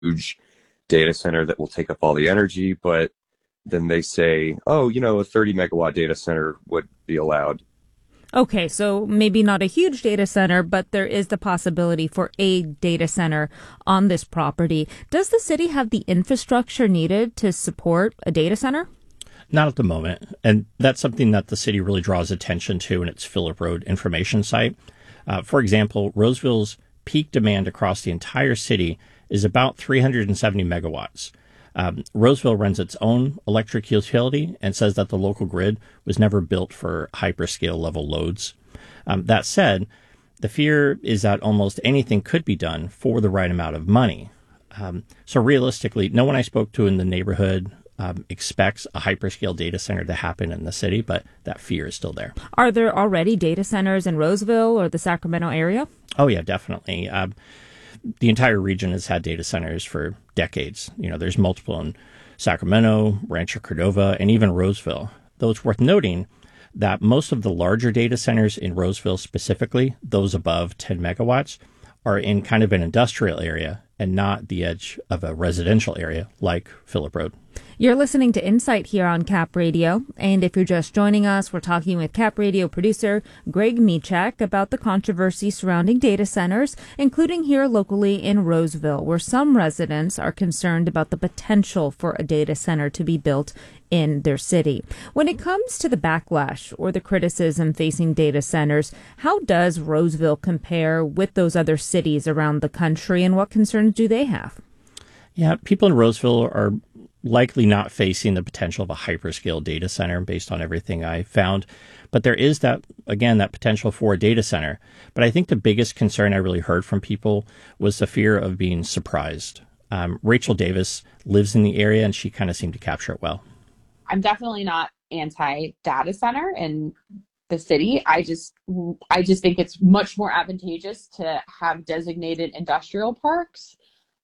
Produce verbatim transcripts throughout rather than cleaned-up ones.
huge data center that will take up all the energy, but then they say, oh, you know, a thirty megawatt data center would be allowed. Okay, so maybe not a huge data center, but there is the possibility for a data center on this property. Does the city have the infrastructure needed to support a data center? Not at the moment. And that's something that the city really draws attention to in its Phillip Road information site. Uh, for example, Roseville's peak demand across the entire city is about three hundred seventy megawatts. Um, Roseville runs its own electric utility and says that the local grid was never built for hyperscale level loads. Um, that said, the fear is that almost anything could be done for the right amount of money. Um, so realistically, no one I spoke to in the neighborhood um, expects a hyperscale data center to happen in the city, but that fear is still there. Are there already data centers in Roseville or the Sacramento area? Oh, yeah, definitely. Um, The entire region has had data centers for decades. You know, there's multiple in Sacramento, Rancho Cordova, and even Roseville. Though it's worth noting that most of the larger data centers in Roseville specifically, those above ten megawatts, are in kind of an industrial area and not the edge of a residential area like Phillip Road. You're listening to Insight here on Cap Radio, and if you're just joining us, we're talking with Cap Radio producer Greg Michak about the controversy surrounding data centers, including here locally in Roseville, where some residents are concerned about the potential for a data center to be built in their city. When it comes to the backlash or the criticism facing data centers, how does Roseville compare with those other cities around the country, and what concerns do they have? Yeah, people in Roseville are likely not facing the potential of a hyperscale data center based on everything I found. But there is that, again, that potential for a data center. But I think the biggest concern I really heard from people was the fear of being surprised. Um, Rachel Davis lives in the area, and she kind of seemed to capture it well. I'm definitely not anti-data center in the city. I just, I just think it's much more advantageous to have designated industrial parks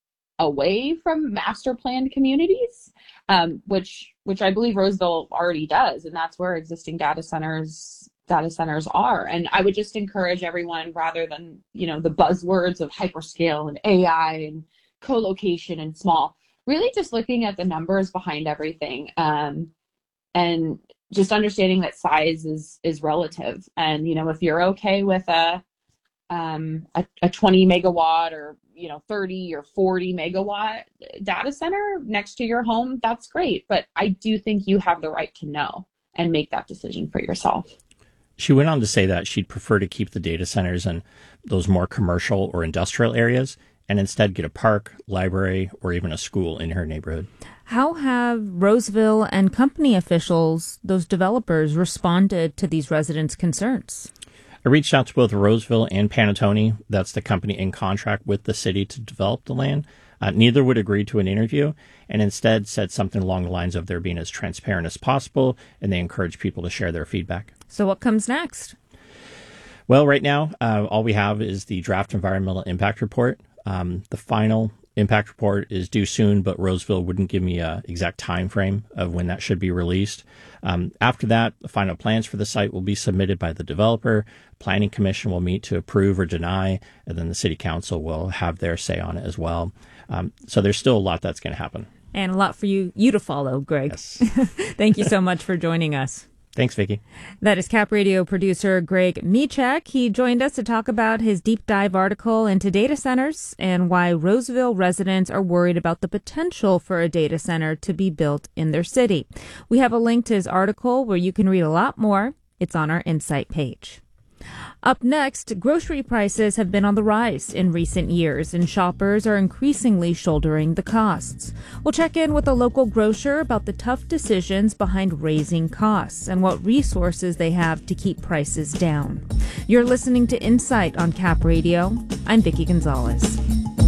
away from master planned communities, um, which which I believe Roseville already does, and that's where existing data centers data centers are. And I would just encourage everyone, rather than you know the buzzwords of hyperscale and A I and co-location and small, really just looking at the numbers behind everything, um, and just understanding that size is is relative. And you know if you're okay with a um, a, a twenty megawatt or you know, thirty or forty megawatt data center next to your home, that's great. But I do think you have the right to know and make that decision for yourself. She went on to say that she'd prefer to keep the data centers in those more commercial or industrial areas and instead get a park, library, or even a school in her neighborhood. How have Roseville and company officials, those developers, responded to these residents' concerns? I reached out to both Roseville and Panattoni. That's the company in contract with the city to develop the land. Uh, neither would agree to an interview and instead said something along the lines of they're being as transparent as possible, and they encourage people to share their feedback. So what comes next? Well, right now, uh, all we have is the draft environmental impact report. Um, the final impact report is due soon, but Roseville wouldn't give me an exact time frame of when that should be released. Um, after that, the final plans for the site will be submitted by the developer. Planning Commission will meet to approve or deny, and then the City Council will have their say on it as well. Um, so there's still a lot that's going to happen. And a lot for you, you to follow, Greg. Yes. Thank you so much for joining us. Thanks, Vicki. That is Cap Radio producer Greg Michak. He joined us to talk about his deep dive article into data centers and why Roseville residents are worried about the potential for a data center to be built in their city. We have a link to his article where you can read a lot more. It's on our Insight page. Up next, grocery prices have been on the rise in recent years, and shoppers are increasingly shouldering the costs. We'll check in with a local grocer about the tough decisions behind raising costs and what resources they have to keep prices down. You're listening to Insight on Cap Radio. I'm Vicki Gonzalez.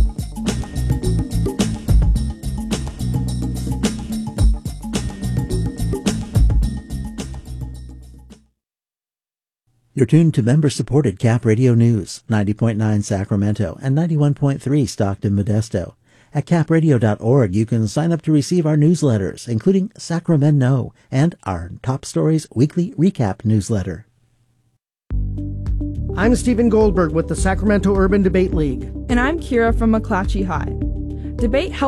You're tuned to member-supported Cap Radio News, ninety point nine Sacramento and ninety-one point three Stockton Modesto. At cap radio dot org, you can sign up to receive our newsletters, including Sacramento and our Top Stories Weekly Recap newsletter. I'm Stephen Goldberg with the Sacramento Urban Debate League. And I'm Kira from McClatchy High. debate